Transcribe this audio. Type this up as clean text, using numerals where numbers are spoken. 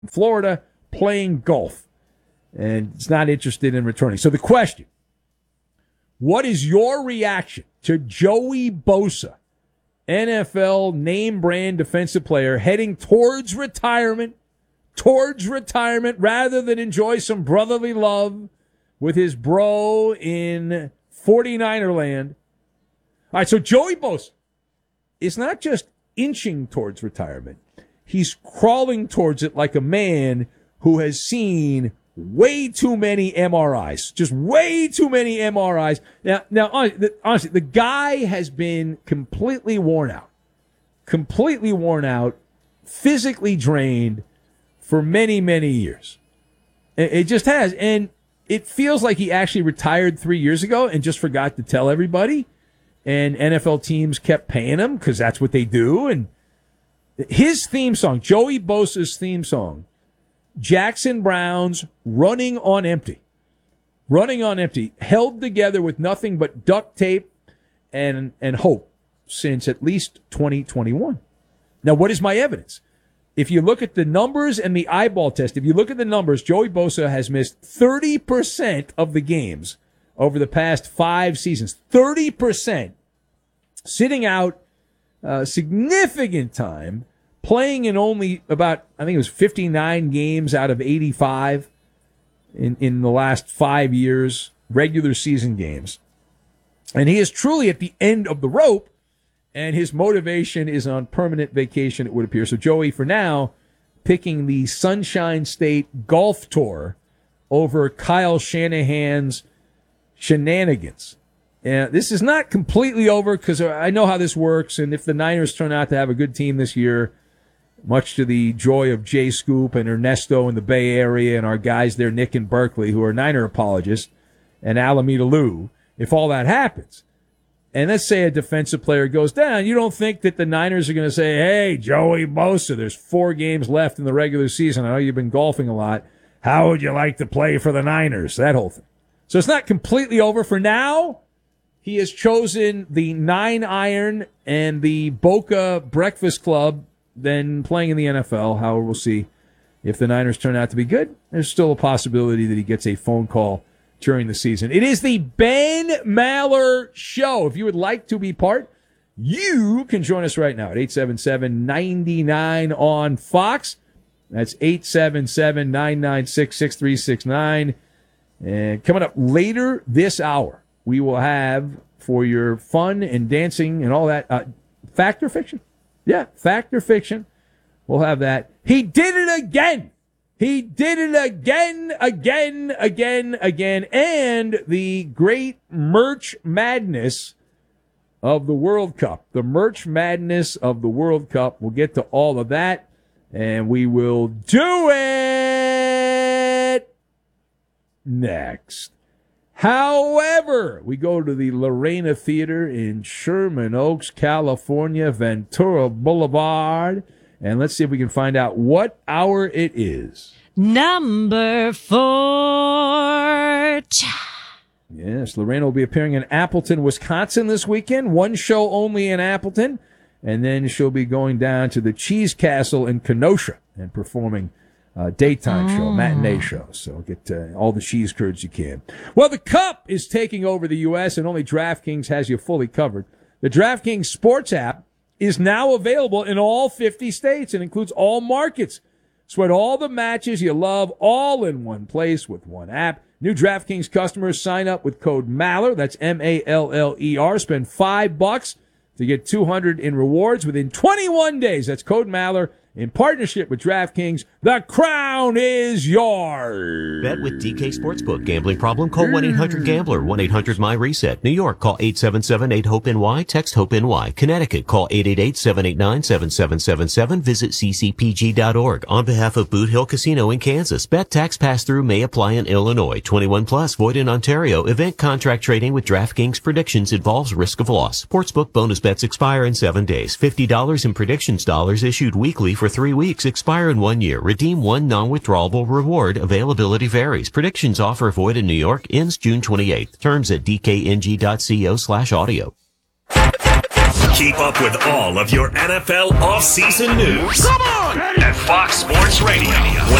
Florida playing golf, and is not interested in returning. So the question, what is your reaction to Joey Bosa, NFL name-brand defensive player, heading towards retirement rather than enjoy some brotherly love with his bro in 49er land? All right, so Joey Bosa is not just inching towards retirement. He's crawling towards it like a man who has seen way too many MRIs. Just way too many MRIs. Now, honestly, the guy has been completely worn out, physically drained for many, many years. It just has. And it feels like he actually retired 3 years ago and just forgot to tell everybody. And NFL teams kept paying him because that's what they do. And his theme song, Joey Bosa's theme song, Jackson Browns running on empty, held together with nothing but duct tape and hope since at least 2021. Now, what is my evidence? If you look at the numbers and the eyeball test, if you look at the numbers, Joey Bosa has missed 30% of the games over the past 5 seasons. 30%. Sitting out significant time, playing in only about, I think it was 59 games out of 85 in the last 5 years, regular season games. And he is truly at the end of the rope, and his motivation is on permanent vacation, it would appear. So Joey, for now, picking the Sunshine State Golf Tour over Kyle Shanahan's shenanigans. And this is not completely over because I know how this works, and if the Niners turn out to have a good team this year, much to the joy of Jay Scoop and Ernesto in the Bay Area and our guys there, Nick and Berkeley, who are Niner apologists, and Alameda Lou, if all that happens, and let's say a defensive player goes down, you don't think that the Niners are going to say, hey, Joey Bosa, there's 4 games left in the regular season. I know you've been golfing a lot. How would you like to play for the Niners? That whole thing. So it's not completely over. For now, he has chosen the 9-iron and the Boca Breakfast Club than playing in the NFL. However, we'll see if the Niners turn out to be good. There's still a possibility that he gets a phone call during the season. It is the Ben Maller Show. If you would like to be part, you can join us right now at 877-99 on Fox. That's 877-996-6369. And coming up later this hour, we will have, for your fun and dancing and all that, fact or fiction? Yeah, fact or fiction. We'll have that. He did it again. He did it again. And the great merch madness of the World Cup. The merch madness of the World Cup. We'll get to all of that, and we will do it next. However, we go to the Lorena Theater in Sherman Oaks, California, Ventura Boulevard, and let's see if we can find out what hour it is. Number 4. Yes, Lorena will be appearing in Appleton, Wisconsin this weekend. One show only in Appleton, and then she'll be going down to the Cheese Castle in Kenosha and performing daytime show, matinee show. So get all the cheese curds you can. Well, the Cup is taking over the U.S., and only DraftKings has you fully covered. The DraftKings Sports app is now available in all 50 states and includes all markets. Sweat all the matches you love all in one place with one app. New DraftKings customers sign up with code Maller. That's M-A-L-L-E-R. Spend $5 to get $200 in rewards within 21 days. That's code Maller. In partnership with DraftKings, the crown is yours. Bet with DK Sportsbook. Gambling problem? Call 1-800-GAMBLER. 1-800-MY-RESET. New York, call 877-8-HOPE-NY. Text HOPE-NY. Connecticut, call 888-789-7777. Visit ccpg.org. On behalf of Boot Hill Casino in Kansas, bet tax pass-through may apply in Illinois. 21 plus, void in Ontario. Event contract trading with DraftKings predictions involves risk of loss. Sportsbook bonus bets expire in 7 days. $50 in predictions dollars issued weekly for 3 weeks, expire in 1 year. Redeem one non-withdrawable reward. Availability varies. Predictions offer void in New York. Ends June 28th. Terms at dkng.co/audio. Keep up with all of your NFL offseason news. Come on! At Fox Sports Radio.